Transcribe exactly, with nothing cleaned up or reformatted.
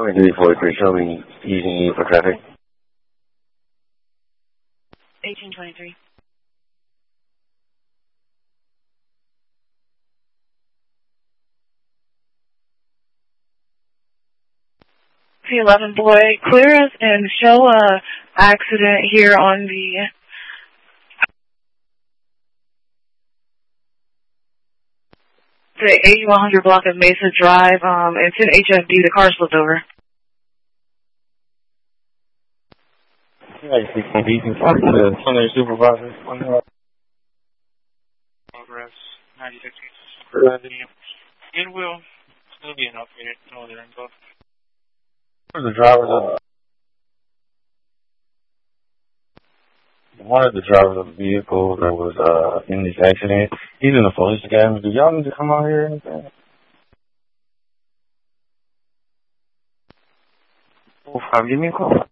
twenty-three forty-three, show me using you for traffic. eighteen twenty-three. P eleven boy, clear us and show a accident here on the the eighty-one hundred block of Mesa Drive. Um, it's in H F D. The car slipped over. Yeah, you can be the Sunday supervisor. Progress ninety-six. It will still be an updated northern info. The drivers of one of the drivers of the vehicle that was uh, in this accident, he's in the police academy. Do y'all need to come out here or anything? Oh, give me a call.